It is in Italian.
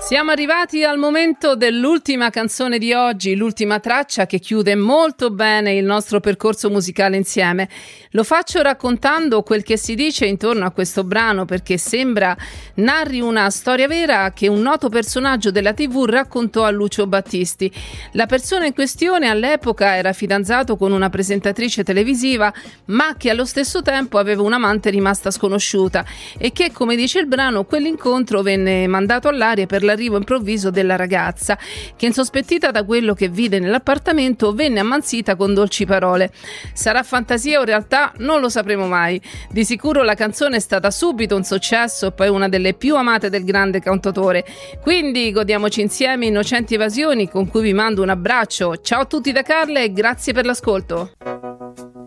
Siamo arrivati al momento dell'ultima canzone di oggi, l'ultima traccia che chiude molto bene il nostro percorso musicale insieme. Lo faccio raccontando quel che si dice intorno a questo brano, perché sembra narri una storia vera che un noto personaggio della TV raccontò a Lucio Battisti. La persona in questione all'epoca era fidanzato con una presentatrice televisiva, ma che allo stesso tempo aveva un'amante rimasta sconosciuta e che, come dice il brano, quell'incontro venne mandato all'aria per l'arrivo improvviso della ragazza, che insospettita da quello che vide nell'appartamento venne ammansita con dolci parole. Sarà fantasia o realtà? Non lo sapremo mai. Di sicuro la canzone è stata subito un successo e poi una delle più amate del grande cantautore. Quindi godiamoci insieme Innocenti Evasioni, con cui vi mando un abbraccio. Ciao a tutti da Carla e grazie per l'ascolto.